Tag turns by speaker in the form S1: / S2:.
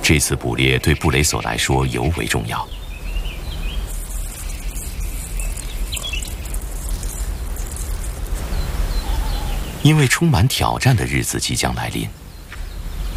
S1: 这次捕猎对布雷索来说尤为重要。因为充满挑战的日子即将来临。